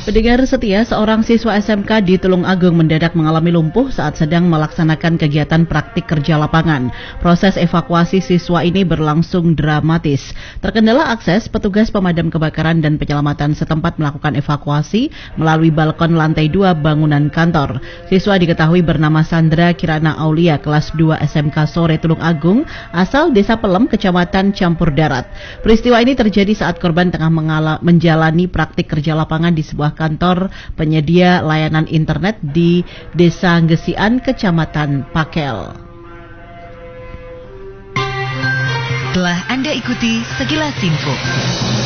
Pendengar setia, seorang siswa SMK di Tulung Agung mendadak mengalami lumpuh saat sedang melaksanakan kegiatan praktik kerja lapangan. Proses evakuasi siswa ini berlangsung dramatis. Terkendala akses, petugas pemadam kebakaran dan penyelamatan setempat melakukan evakuasi melalui balkon lantai 2 bangunan kantor. Siswa diketahui bernama Sandra Kirana Aulia, kelas 2 SMK Sore Tulung Agung, asal Desa Pelem, Kecamatan Campur Darat. Peristiwa ini terjadi saat korban tengah menjalani praktik kerja lapangan di sebuah kantor penyedia layanan internet di Desa Gesian, Kecamatan Pakel. Telah Anda ikuti sekilas info.